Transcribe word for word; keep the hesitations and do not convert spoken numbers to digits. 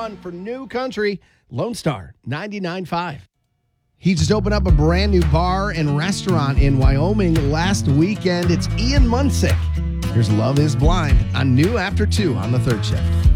on for New Country, Lone Star ninety-nine point five. He just opened up a brand new bar and restaurant in Wyoming last weekend. It's Ian Munsick. Here's Love is Blind on New After two on the third shift.